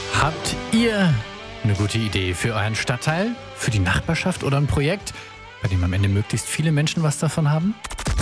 Habt ihr eine gute Idee für euren Stadtteil, für die Nachbarschaft oder ein Projekt, bei dem am Ende möglichst viele Menschen was davon haben?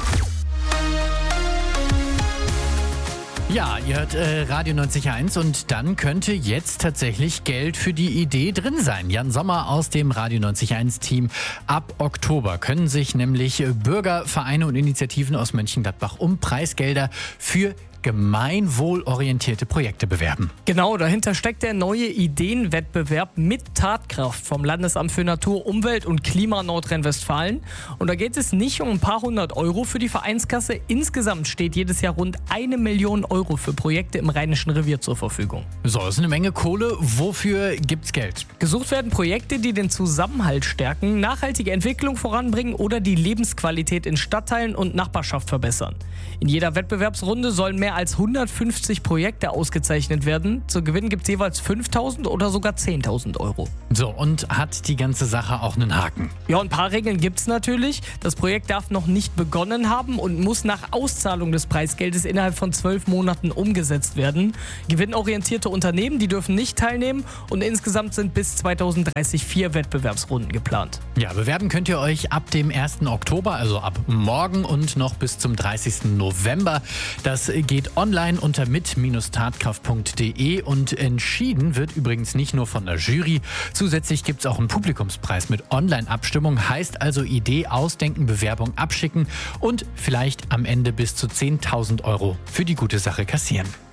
Ja, ihr hört Radio 90.1 und dann könnte jetzt tatsächlich Geld für die Idee drin sein. Jan Sommer aus dem Radio 90.1-Team. Ab Oktober können sich nämlich Bürger, Vereine und Initiativen aus Mönchengladbach um Preisgelder für gemeinwohlorientierte Projekte bewerben. Genau, dahinter steckt der neue Ideenwettbewerb mit Tatkraft vom Landesamt für Natur, Umwelt und Klima Nordrhein-Westfalen. Und da geht es nicht um ein paar hundert Euro für die Vereinskasse. Insgesamt steht jedes Jahr rund 1 Million Euro für Projekte im Rheinischen Revier zur Verfügung. So, das ist eine Menge Kohle. Wofür gibt's Geld? Gesucht werden Projekte, die den Zusammenhalt stärken, nachhaltige Entwicklung voranbringen oder die Lebensqualität in Stadtteilen und Nachbarschaft verbessern. In jeder Wettbewerbsrunde sollen mehr als 150 Projekte ausgezeichnet werden. Zu gewinnen gibt es jeweils 5.000 oder sogar 10.000 Euro. So, und hat die ganze Sache auch einen Haken? Ja, ein paar Regeln gibt es natürlich. Das Projekt darf noch nicht begonnen haben und muss nach Auszahlung des Preisgeldes innerhalb von 12 Monaten umgesetzt werden. Gewinnorientierte Unternehmen, die dürfen nicht teilnehmen und insgesamt sind bis 2030 4 Wettbewerbsrunden geplant. Ja, bewerben könnt ihr euch ab dem 1. Oktober, also ab morgen und noch bis zum 30. November. Das geht online unter mit-tatkraft.de und entschieden wird übrigens nicht nur von der Jury. Zusätzlich gibt es auch einen Publikumspreis mit Online-Abstimmung. Heißt also Idee ausdenken, Bewerbung abschicken und vielleicht am Ende bis zu 10.000 Euro für die gute Sache kassieren.